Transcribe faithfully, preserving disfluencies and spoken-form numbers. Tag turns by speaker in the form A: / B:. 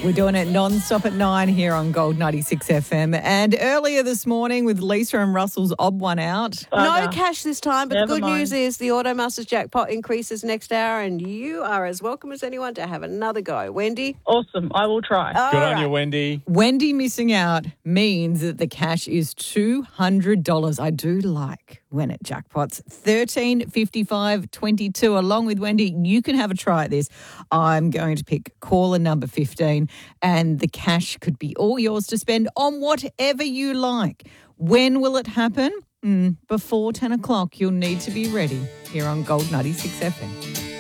A: We're doing it non-stop at nine here on Gold ninety-six F M. And earlier this morning with Lisa and Russell's odd one out.
B: No cash this time, but
C: Never
B: the good
C: mind.
B: news is the Automasters jackpot increases next hour and you are as welcome as anyone to have another go. Wendy?
C: Awesome. I will try.
B: All
D: Good on
B: right.
D: you, Wendy.
A: Wendy missing out means that the cash is two hundred dollars. I do like when it jackpots. thirteen fifty-five twenty-two. Along with Wendy, you can have a try at this. I'm going to pick caller number fifteen and the cash could be all yours to spend on whatever you like. When will it happen? Mm, before ten o'clock. You'll need to be ready here on Gold ninety-six F M.